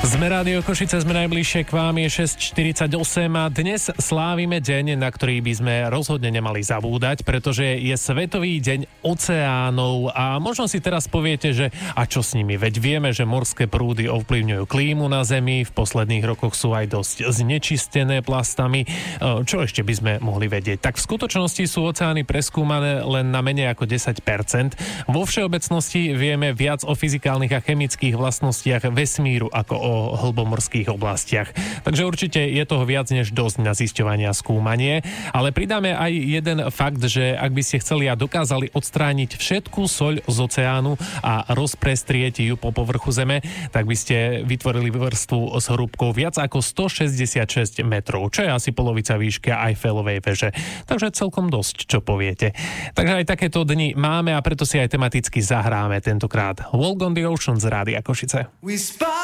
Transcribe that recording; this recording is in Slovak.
Sme Rádio Košice, sme najbližšie k vám, je 6:48 a dnes slávime deň, na ktorý by sme rozhodne nemali zabúdať, pretože je Svetový deň oceánov a možno si teraz poviete, že a čo s nimi? Veď vieme, že morské prúdy ovplyvňujú klímu na Zemi, v posledných rokoch sú aj dosť znečistené plastami. Čo ešte by sme mohli vedieť? Tak v skutočnosti sú oceány preskúmané len na menej ako 10%. Vo všeobecnosti vieme viac o fyzikálnych a chemických vlastnostiach vesmíru ako o hlbomorských oblastiach. Takže určite je toho viac než dosť na zisťovanie a skúmanie, ale pridáme aj jeden fakt, že ak by ste chceli a dokázali odstrániť všetku soľ z oceánu a rozprestrieť ju po povrchu Zeme, tak by ste vytvorili vrstvu s hrúbkou viac ako 166 metrov, čo je asi polovica výšky Eiffelovej veže. Takže celkom dosť, čo poviete. Takže aj takéto dni máme a preto si aj tematicky zahráme tentokrát Walk on the Ocean z Rádia Košice.